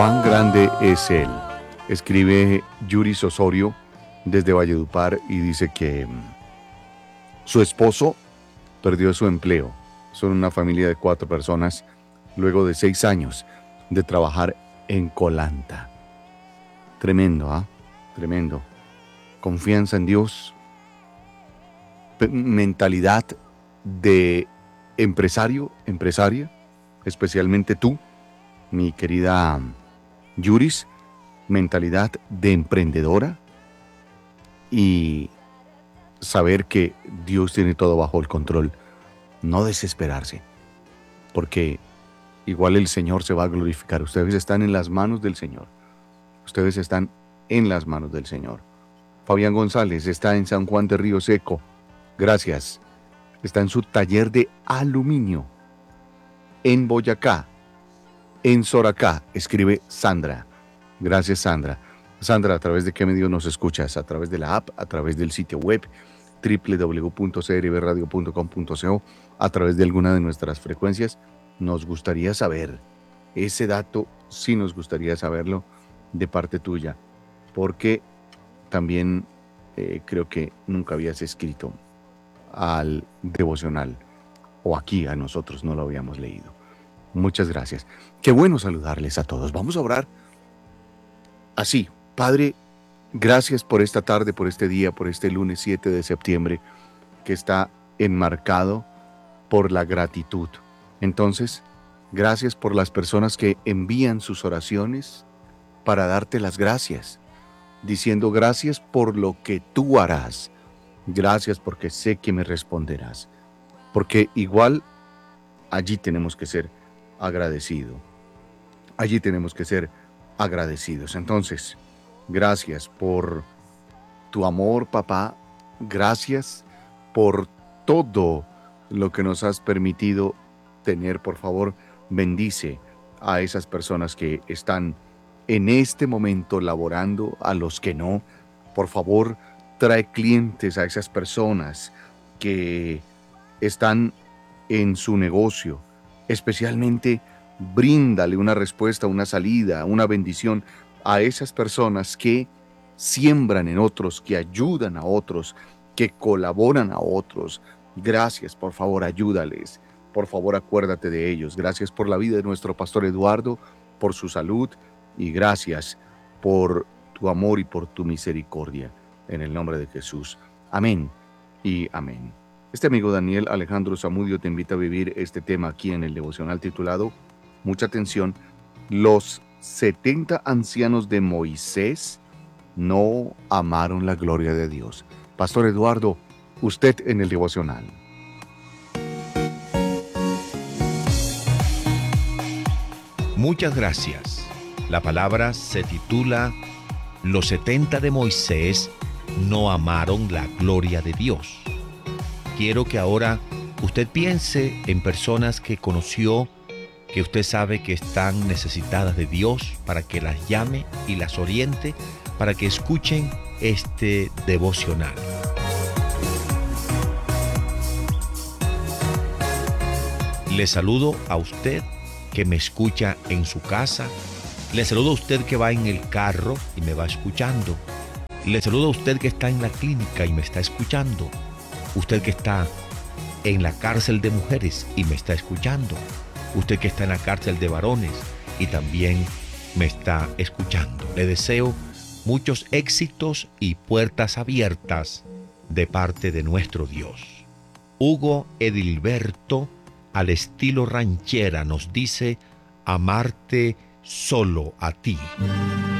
Cuán grande es Él. Escribe Yuris Osorio desde Valledupar y dice que su esposo perdió su empleo. Son una familia de 4 personas luego de 6 años de trabajar en Colanta. Tremendo, ¿ah? Tremendo. Confianza en Dios, mentalidad de empresario, empresaria, especialmente tú, mi querida Yuris, mentalidad de emprendedora y saber que Dios tiene todo bajo el control. No desesperarse, porque igual el Señor se va a glorificar. Ustedes están en las manos del Señor. Ustedes están en las manos del Señor. Fabián González está en San Juan de Río Seco. Gracias. Está en su taller de aluminio. En Boyacá. En Soracá. Escribe Sandra. Gracias, Sandra. Sandra, ¿a través de qué medio nos escuchas? ¿A través de la app? ¿A través del sitio web? www.crbradio.com.co? ¿A través de alguna de nuestras frecuencias? Nos gustaría saber. Ese dato sí nos gustaría saberlo de parte tuya. Porque también creo que nunca habías escrito al devocional. O aquí a nosotros no lo habíamos leído. Muchas gracias. Qué bueno saludarles a todos. Vamos a orar así. Padre, gracias por esta tarde, por este día, por este lunes 7 de septiembre que está enmarcado por la gratitud. Entonces, gracias por las personas que envían sus oraciones para darte las gracias, diciendo gracias por lo que tú harás. Gracias porque sé que me responderás. Porque igual allí tenemos que ser agradecidos. Allí tenemos que ser agradecidos. Entonces, gracias por tu amor, papá. Gracias por todo lo que nos has permitido tener. Por favor, bendice a esas personas que están en este momento laborando, a los que no. Por favor, trae clientes a esas personas que están en su negocio. Especialmente, bríndale una respuesta, una salida, una bendición a esas personas que siembran en otros, que ayudan a otros, que colaboran a otros. Gracias, por favor, ayúdales. Por favor, acuérdate de ellos. Gracias por la vida de nuestro pastor Eduardo, por su salud y gracias por tu amor y por tu misericordia. En el nombre de Jesús. Amén y amén. Este amigo Daniel Alejandro Zamudio te invita a vivir este tema aquí en el devocional titulado, mucha atención, los 70 ancianos de Moisés no amaron la gloria de Dios. Pastor Eduardo, usted en el devocional. Muchas gracias. La palabra se titula Los 70 de Moisés no amaron la gloria de Dios. Quiero que ahora usted piense en personas que conoció, que usted sabe que están necesitadas de Dios, para que las llame y las oriente, para que escuchen este devocional. Le saludo a usted que me escucha en su casa. Le saludo a usted que va en el carro y me va escuchando. Le saludo a usted que está en la clínica y me está escuchando. Usted que está en la cárcel de mujeres y me está escuchando. Usted que está en la cárcel de varones y también me está escuchando. Le deseo muchos éxitos y puertas abiertas de parte de nuestro Dios. Hugo Edilberto, al estilo ranchera, nos dice: amarte solo a ti.